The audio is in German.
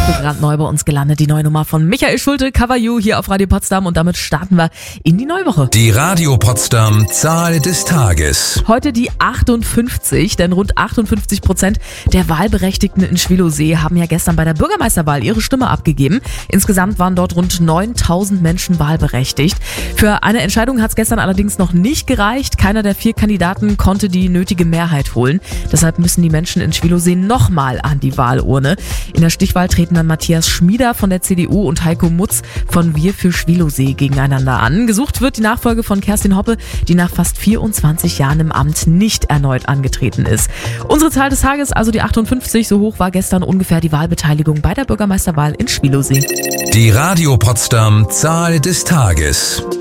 Brandneu bei uns gelandet. Die neue Nummer von Michael Schulte, Cover You hier auf Radio Potsdam. Und damit starten wir in die neue Woche. Die Radio Potsdam Zahl des Tages. Heute die 58, denn rund 58% der Wahlberechtigten in Schwilosee haben ja gestern bei der Bürgermeisterwahl ihre Stimme abgegeben. Insgesamt waren dort rund 9000 Menschen wahlberechtigt. Für eine Entscheidung hat es gestern allerdings noch nicht gereicht. Keiner der 4 Kandidaten konnte die nötige Mehrheit holen. Deshalb müssen die Menschen in Schwilosee nochmal an die Wahlurne. In der Stichwahl treten dann Matthias Schmieder von der CDU und Heiko Mutz von Wir für Schwilosee gegeneinander an. Gesucht wird die Nachfolge von Kerstin Hoppe, die nach fast 24 Jahren im Amt nicht erneut angetreten ist. Unsere Zahl des Tages, also die 58, so hoch war gestern ungefähr die Wahlbeteiligung bei der Bürgermeisterwahl in Schwilosee. Die Radio Potsdam Zahl des Tages.